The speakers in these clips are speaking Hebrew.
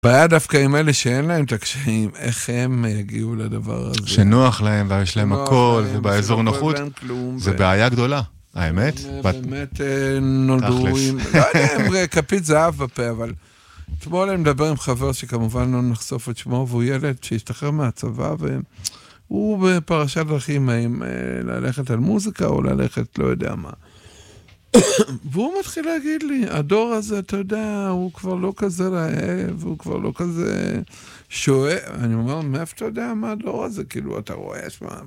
בעיה דווקא עם אלה שאין להם את הקשיים, איך הם יגיעו לדבר הזה. שנוח להם ויש להם הכל, ובאזור נוחות, זה בעיה גדולה, האמת. באמת נולדו עם, לא יודע, עם כפית זהב בפה, אבל אתמול אני מדבר עם חבר שכמובן לא נחשוף את שמו, והוא ילד שהשתחרר מהצבא, והוא בפרשת דרכים, האם ללכת על מוזיקה או ללכת לא יודע מה. והוא מתחיל להגיד לי, הדור הזה, אתה יודע, הוא כבר לא כזה רעב, הוא כבר לא כזה שואל. אני אומר, מאיפה אתה יודע מה הדור הזה? כאילו, אתה רואה,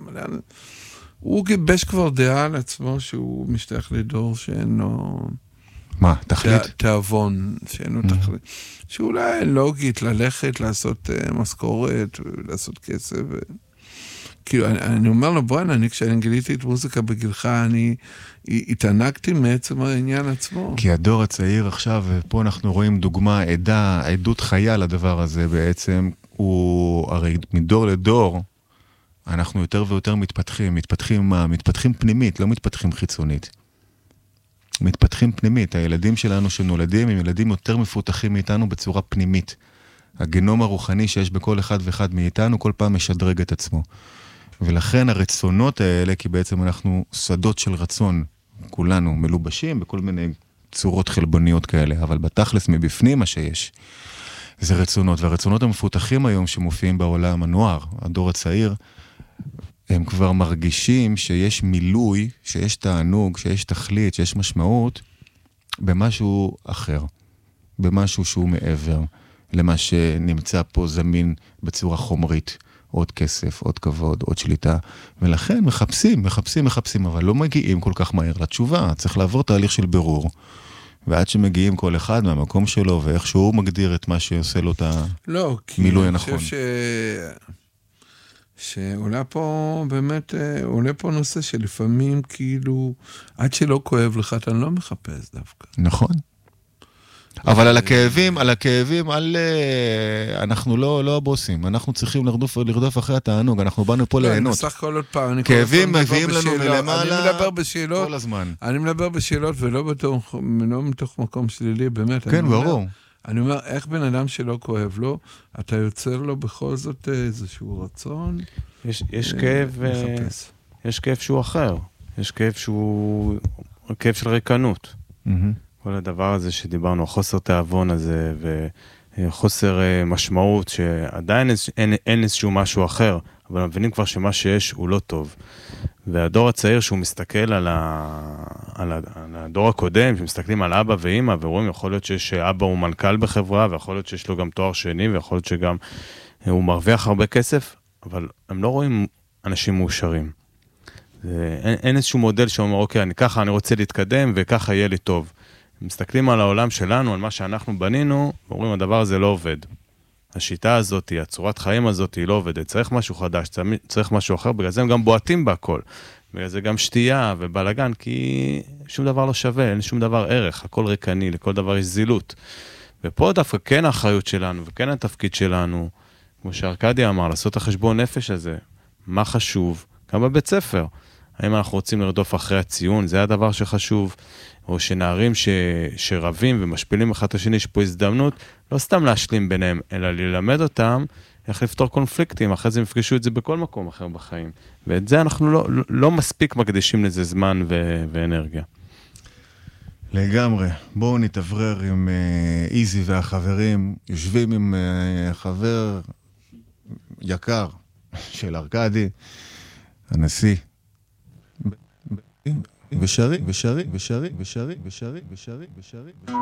הוא גיבש כבר דעה על עצמו שהוא משתייך לדור שאין לו... מה, תחליט? תאבון, שאין לו תחליט. שאולי לוגית ללכת, לעשות משכורת, לעשות כסף. כאילו, אני אומר לו, בוא'נה, כשאני גיליתי את מוזיקה בגילך, אני התענקתי מעצם העניין עצמו. כי הדור הצעיר עכשיו, ופה אנחנו רואים דוגמה, עדות חיה לדבר הזה בעצם, הוא הרי מדור לדור, אנחנו יותר ויותר מתפתחים. מתפתחים מה? מתפתחים פנימית, לא מתפתחים חיצונית. מתפתחים פנימית. הילדים שלנו שנולדים הם ילדים יותר מפותחים מאיתנו בצורה פנימית. הגנום הרוחני שיש בכל אחד ואחד מאיתנו כל פעם משדרג את עצמו. ולכן הרצונות האלה, כי בעצם אנחנו שדות של רצון, כולנו מלובשים בכל מיני צורות חלבוניות כאלה, אבל בתכלס מבפנים מה שיש, זה רצונות. והרצונות המפותחים היום שמופיעים בעולם הנוער, הדור הצעיר, הם כבר מרגישים שיש מילוי, שיש תענוג, שיש תכלית, שיש משמעות, במשהו אחר, במשהו שהוא מעבר למה שנמצא פה זמין בצורה חומרית. עוד כסף, עוד כבוד, עוד שליטה, ולכן מחפשים, אבל לא מגיעים כל כך מהר לתשובה, צריך לעבור תהליך של בירור, ועד שמגיעים כל אחד מהמקום שלו, ואיך שהוא מגדיר את מה שעושה לו את המילוי הנכון. אני חושב שעולה פה באמת, עולה פה נושא שלפעמים כאילו, עד שלא כואב לך, אתה לא מחפש דווקא. נכון. אבל על הכאבים, אנחנו לא הבוסים, אנחנו צריכים לרדוף אחרי התענוג, אנחנו באנו פה ליהנות. בסך הכל עוד פעם, כאבים מביאים לנו מלמעלה כל הזמן. אני מדבר בשאלות ולא מתוך מקום שלילי, באמת. כן, ברור. אני אומר, איך בן אדם שלא כואב לו, אתה יוצר לו בכל זאת איזשהו רצון? יש כאב שהוא אחר, יש כאב שהוא כאב של ריקנות. כל הדבר הזה שדיברנו, החוסר תאבון הזה, וחוסר משמעות, שעדיין אין איזשהו משהו אחר, אבל מבינים כבר שמה שיש הוא לא טוב. והדור הצעיר שהוא מסתכל על הדור הקודם, שמסתכלים על אבא ואמא, ורואים, יכול להיות שיש אבא הוא מנכ"ל בחברה, ויכול להיות שיש לו גם תואר שני, ויכול להיות שגם הוא מרוויח הרבה כסף, אבל הם לא רואים אנשים מאושרים. אין איזשהו מודל שאומר, אוקיי, ככה אני רוצה להתקדם, וככה יהיה לי טוב. מסתכלים על העולם שלנו, על מה שאנחנו בנינו, ואומרים, הדבר הזה לא עובד. השיטה הזאת, הצורת חיים הזאת, היא לא עובדת. צריך משהו חדש, צריך משהו אחר, בגלל זה הם גם בועטים בהכל. בגלל זה גם שתייה ובלגן, כי שום דבר לא שווה, אין שום דבר ערך, הכל ריקני, לכל דבר יש זילות. ופה דווקא כן האחריות שלנו, וכן התפקיד שלנו, כמו שארקדי אמר, לעשות את החשבון נפש הזה, מה חשוב, גם בבית ספר. האם אנחנו רוצים לרדוף אחרי הציון, זה הדבר שחשוב, או שנערים שרבים ומשפילים אחד את השני, יש פה הזדמנות, לא סתם להשלים ביניהם, אלא ללמד אותם איך לפתור קונפליקטים, אחרי זה מפגשו את זה בכל מקום אחר בחיים. ואת זה אנחנו לא מספיק מקדישים לזה זמן ואנרגיה. לגמרי. בואו נתעברר עם איזי והחברים, יושבים עם חבר יקר של ארקדי, הנשיא, ושרי.